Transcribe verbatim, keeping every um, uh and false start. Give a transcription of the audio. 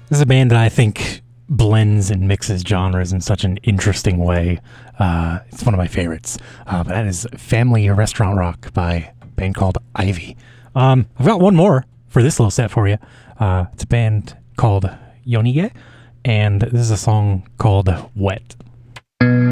This is a band that I think blends and mixes genres in such an interesting way. Uh, it's one of my favorites. Uh, but that is Family Restaurant Rock by a band called Ivy. Um, I've got one more for this little set for you. Uh, it's a band called Yonige, and this is a song called Wet.